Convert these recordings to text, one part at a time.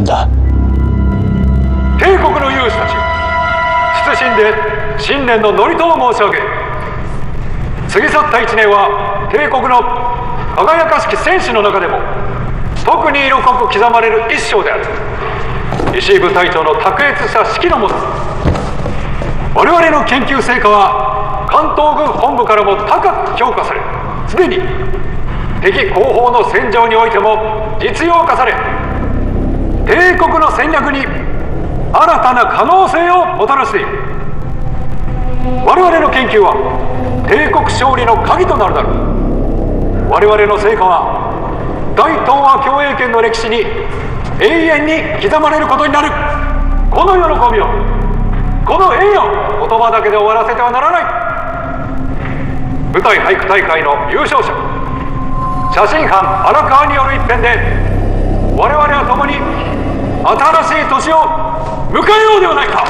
なんだ。 帝国の勇士たち、謹んで新年の祝詞を申し上げる。過ぎ去った1年は帝国の輝かしき戦士の中でも特に色濃く刻まれる一生である。石井部隊長の卓越した指揮のもと、我々の研究成果は関東軍本部からも高く評価され、すでに敵後方の戦場においても実用化され、帝国の戦略に新たな可能性をもたらしている。我々の研究は帝国勝利の鍵となるだろう。我々の成果は大東亜共栄圏の歴史に永遠に刻まれることになる。この喜びを、この栄誉を言葉だけで終わらせてはならない。舞台俳句大会の優勝者、写真班荒川による一編で我々は共に新しい年を迎えようではないか。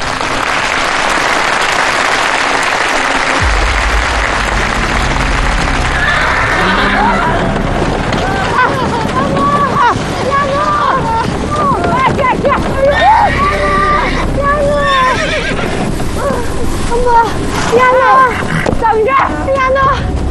piano，等着，piano，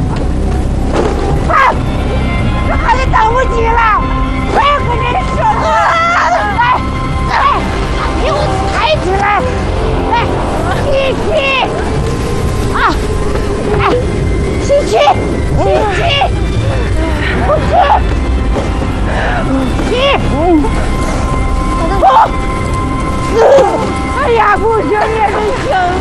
啊，这孩子等不及了，我也跟人说来，给我抬起来，来，吸，啊，来，吸，不，哎呀，不行也得行。